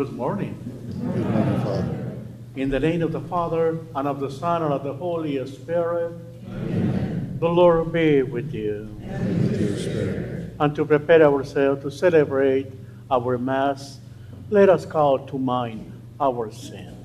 Good morning. Good morning, Father. In the name of the Father, and of the Son, and of the Holy Spirit. Amen. The Lord be with you. And with your spirit. And to prepare ourselves to celebrate our Mass, let us call to mind our sin.